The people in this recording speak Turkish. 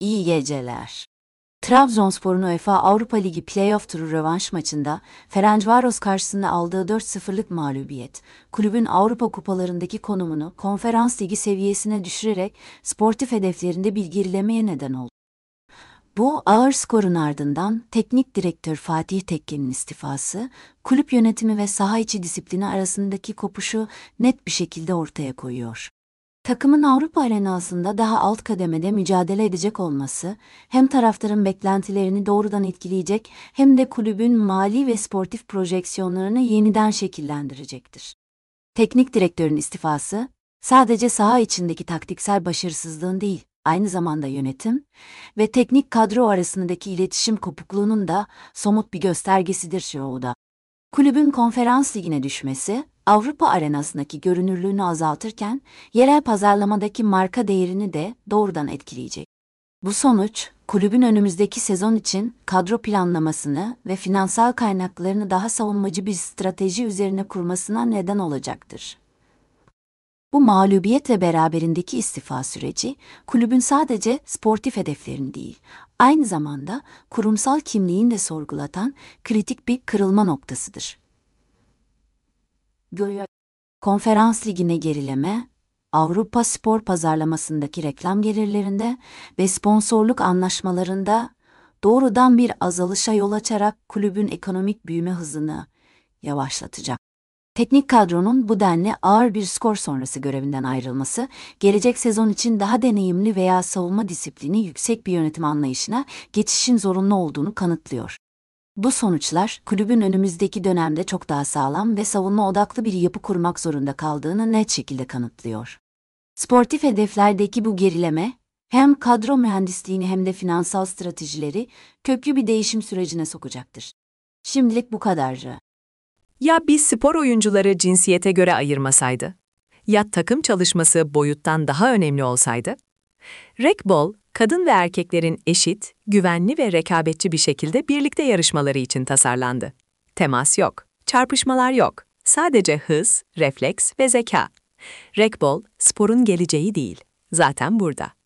İyi geceler. Trabzonspor'un UEFA Avrupa Ligi Playoff turu rövanş maçında Ferencvaros karşısında aldığı 4-0'lık mağlubiyet, kulübün Avrupa kupalarındaki konumunu Konferans Ligi seviyesine düşürerek sportif hedeflerinde bir gerilemeye neden oldu. Bu ağır skorun ardından teknik direktör Fatih Tekke'nin istifası, kulüp yönetimi ve saha içi disiplini arasındaki kopuşu net bir şekilde ortaya koyuyor. Takımın Avrupa arenasında daha alt kademede mücadele edecek olması, hem taraftarın beklentilerini doğrudan etkileyecek hem de kulübün mali ve sportif projeksiyonlarını yeniden şekillendirecektir. Teknik direktörün istifası, sadece saha içindeki taktiksel başarısızlığın değil, aynı zamanda yönetim ve teknik kadro arasındaki iletişim kopukluğunun da somut bir göstergesidir şurada. Kulübün Konferans Ligi'ne düşmesi, Avrupa arenasındaki görünürlüğünü azaltırken, yerel pazarlamadaki marka değerini de doğrudan etkileyecek. Bu sonuç, kulübün önümüzdeki sezon için kadro planlamasını ve finansal kaynaklarını daha savunmacı bir strateji üzerine kurmasına neden olacaktır. Bu mağlubiyet ve beraberindeki istifa süreci, kulübün sadece sportif hedeflerini değil, aynı zamanda kurumsal kimliğini de sorgulatan kritik bir kırılma noktasıdır. Konferans Ligi'ne gerileme, Avrupa spor pazarlamasındaki reklam gelirlerinde ve sponsorluk anlaşmalarında doğrudan bir azalışa yol açarak kulübün ekonomik büyüme hızını yavaşlatacak. Teknik kadronun bu denli ağır bir skor sonrası görevinden ayrılması, gelecek sezon için daha deneyimli veya savunma disiplini yüksek bir yönetim anlayışına geçişin zorunlu olduğunu kanıtlıyor. Bu sonuçlar, kulübün önümüzdeki dönemde çok daha sağlam ve savunma odaklı bir yapı kurmak zorunda kaldığını net şekilde kanıtlıyor. Sportif hedeflerdeki bu gerileme, hem kadro mühendisliğini hem de finansal stratejileri köklü bir değişim sürecine sokacaktır. Şimdilik bu kadar. Ya biz spor oyuncuları cinsiyete göre ayırmasaydı? Ya takım çalışması boyuttan daha önemli olsaydı? Rec-Ball, kadın ve erkeklerin eşit, güvenli ve rekabetçi bir şekilde birlikte yarışmaları için tasarlandı. Temas yok, çarpışmalar yok. Sadece hız, refleks ve zeka. Rec-Ball, sporun geleceği değil. Zaten burada.